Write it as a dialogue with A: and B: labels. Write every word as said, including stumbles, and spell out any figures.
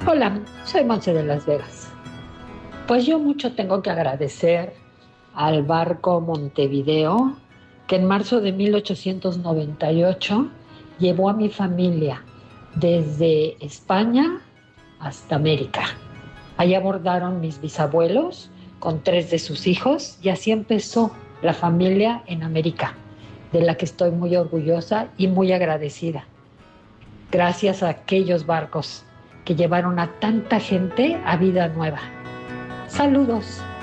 A: Hola, soy Monse de Las Vegas. Pues yo mucho tengo que agradecer al barco Montevideo, que en marzo de mil ochocientos noventa y ocho llevó a mi familia desde España hasta América. Allá abordaron mis bisabuelos con tres de sus hijos y así empezó la familia en América, de la que estoy muy orgullosa y muy agradecida. Gracias a aquellos barcos que llevaron a tanta gente a vida nueva. Saludos.